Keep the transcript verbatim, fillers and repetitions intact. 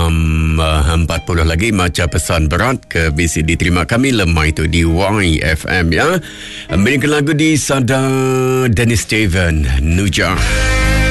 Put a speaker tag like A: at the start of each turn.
A: jam uh, empat puluh lagi. Macam pesan berat ke B C D, terima kami lemah itu di Y F M ya. Berikan lagu di Sada Dennis Steven Nuja.